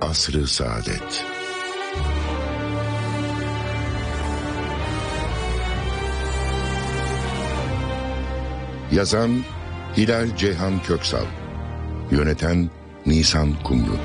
Asr-ı Saadet. Yazan Hilal Ceyhan Köksal, yöneten Nisan Kumru.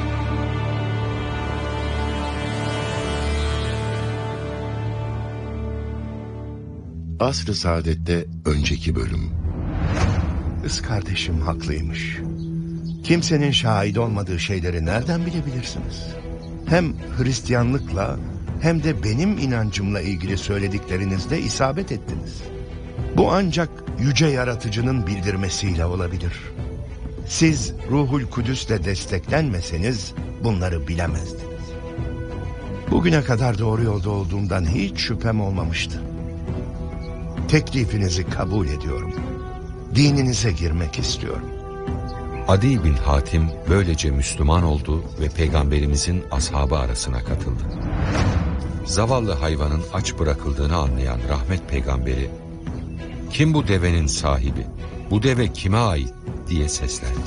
Asr-ı Saadet'te önceki bölüm. Kız kardeşim haklıymış. Kimsenin şahit olmadığı şeyleri nereden bilebilirsiniz? Hem Hristiyanlıkla hem de benim inancımla ilgili söylediklerinizde isabet ettiniz. Bu ancak yüce yaratıcının bildirmesiyle olabilir. Siz Ruhul Kudüs'le desteklenmeseniz bunları bilemezdiniz. Bugüne kadar doğru yolda olduğumdan hiç şüphem olmamıştı. Teklifinizi kabul ediyorum. Dininize girmek istiyorum. Adi bin Hatim böylece Müslüman oldu ve Peygamberimizin ashabı arasına katıldı. Zavallı hayvanın aç bırakıldığını anlayan rahmet peygamberi, "Kim bu devenin sahibi? Bu deve kime ait?" diye seslendi.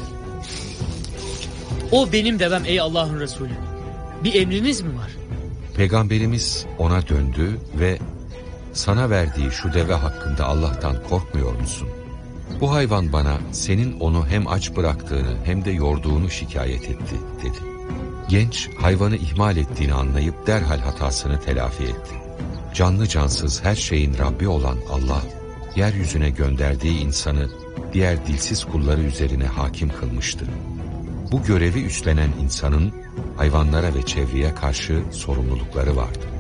"O benim devem ey Allah'ın Resulü. Bir emriniz mi var?" Peygamberimiz ona döndü ve "Sana verdiği şu deve hakkında Allah'tan korkmuyor musun? Bu hayvan bana senin onu hem aç bıraktığını hem de yorduğunu şikayet etti," dedi. Genç hayvanı ihmal ettiğini anlayıp derhal hatasını telafi etti. Canlı cansız her şeyin Rabbi olan Allah, yeryüzüne gönderdiği insanı diğer dilsiz kulları üzerine hakim kılmıştı. Bu görevi üstlenen insanın hayvanlara ve çevreye karşı sorumlulukları vardı.